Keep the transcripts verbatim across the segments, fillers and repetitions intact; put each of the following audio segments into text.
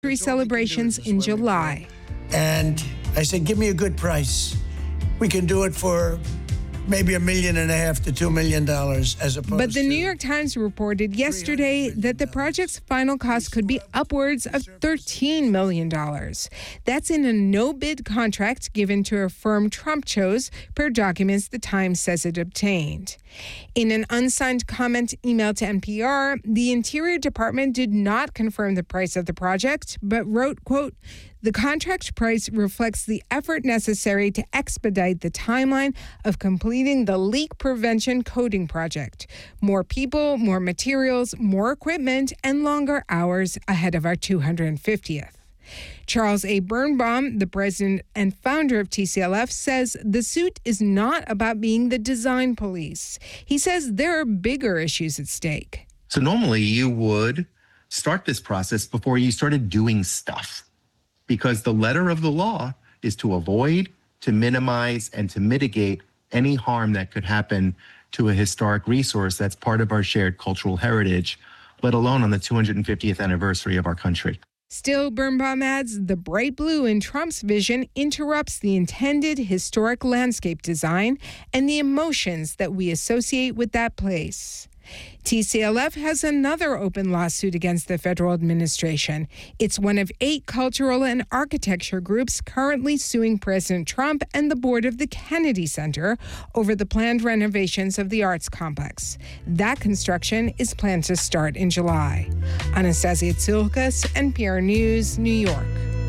celebrations in July. And I said, give me a good price. We can do it for maybe a million and a half to two million dollars as opposed to... But the New York Times reported yesterday that the project's final cost could be upwards of thirteen million dollars. That's in a no-bid contract given to a firm Trump chose, per documents the Times says it obtained. In an unsigned comment emailed to N P R, the Interior Department did not confirm the price of the project, but wrote, quote, "The contract price reflects the effort necessary to expedite the timeline of completing the leak prevention coding project. More people, more materials, more equipment, and longer hours ahead of our two hundred fiftieth. Charles A. Birnbaum, the president and founder of T C L F, says the suit is not about being the design police. He says there are bigger issues at stake. So normally you would start this process before you started doing stuff, because the letter of the law is to avoid, to minimize, and to mitigate any harm that could happen to a historic resource that's part of our shared cultural heritage, let alone on the two hundred fiftieth anniversary of our country. Still, Birnbaum adds, the bright blue in Trump's vision interrupts the intended historic landscape design and the emotions that we associate with that place. T C L F has another open lawsuit against the federal administration. It's one of eight cultural and architecture groups currently suing President Trump and the board of the Kennedy Center over the planned renovations of the arts complex. That construction is planned to start in July. Anastasia Tsilkas, N P R News, New York.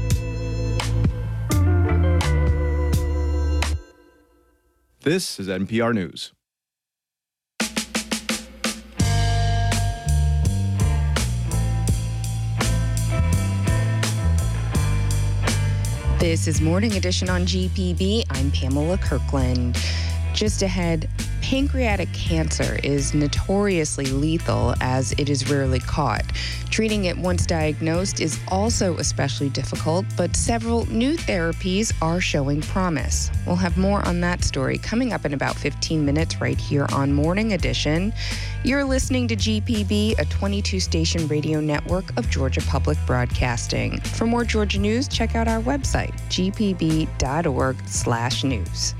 This is N P R News. This is Morning Edition on G P B. I'm Pamela Kirkland. Just ahead, pancreatic cancer is notoriously lethal as it is rarely caught. Treating it once diagnosed is also especially difficult, but several new therapies are showing promise. We'll have more on that story coming up in about fifteen minutes right here on Morning Edition. You're listening to G P B, a twenty-two station radio network of Georgia Public Broadcasting. For more Georgia news, check out our website, g p b dot org slash news.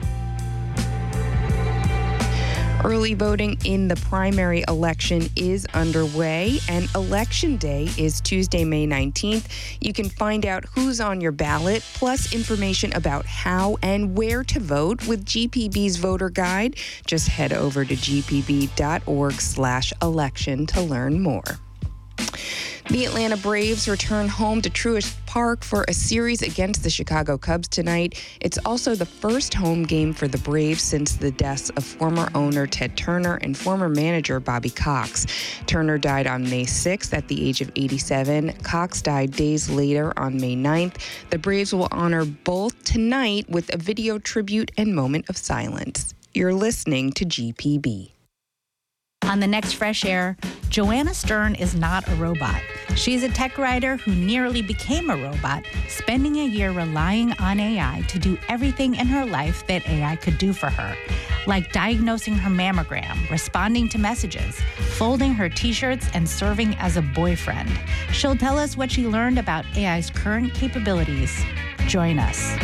Early voting in the primary election is underway, and Election Day is Tuesday, May nineteenth. You can find out who's on your ballot, plus information about how and where to vote with G P B's voter guide. Just head over to g p b dot org slash election to learn more. The Atlanta Braves return home to Truist Park for a series against the Chicago Cubs tonight. It's also the first home game for the Braves since the deaths of former owner Ted Turner and former manager Bobby Cox. Turner died on May sixth at the age of eighty-seven. Cox died days later on May ninth. The Braves will honor both tonight with a video tribute and moment of silence. You're listening to G P B. On the next Fresh Air, Joanna Stern is not a robot. She's a tech writer who nearly became a robot, spending a year relying on A I to do everything in her life that A I could do for her, like diagnosing her mammogram, responding to messages, folding her t-shirts, and serving as a boyfriend. She'll tell us what she learned about A I's current capabilities. Join us.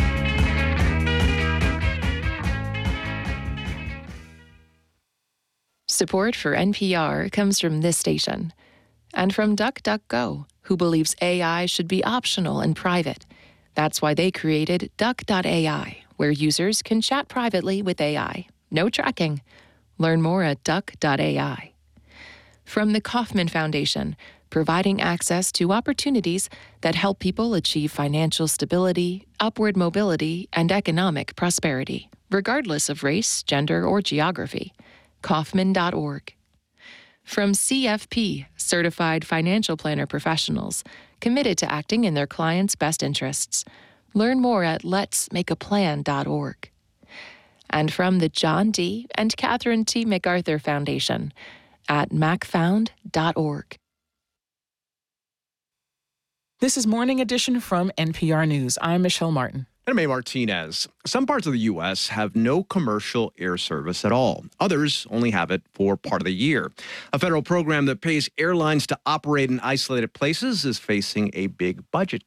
Support for N P R comes from this station and from DuckDuckGo, who believes A I should be optional and private. That's why they created Duck dot A I, where users can chat privately with A I. No tracking. Learn more at Duck dot A I. From the Kauffman Foundation, providing access to opportunities that help people achieve financial stability, upward mobility, and economic prosperity, regardless of race, gender, or geography. Kauffman dot org. From C F P, Certified Financial Planner Professionals, committed to acting in their clients' best interests. Learn more at lets make a plan dot org. And from the John D. and Catherine T. MacArthur Foundation at mac found dot org. This is Morning Edition from N P R News. I'm Michelle Martin. And May Martinez. Some parts of the U S have no commercial air service at all. Others only have it for part of the year. A federal program that pays airlines to operate in isolated places is facing a big budget